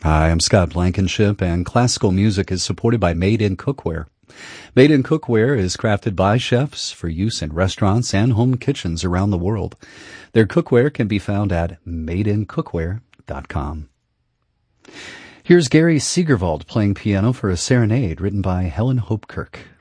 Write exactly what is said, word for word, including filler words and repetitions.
Hi, I'm Scott Blankenship, and classical music is supported by Made in Cookware. Made in Cookware is crafted by chefs for use in restaurants and home kitchens around the world. Their cookware can be found at made in cookware dot com. Here's Gary Segerwald playing piano for a serenade written by Helen Hopkirk.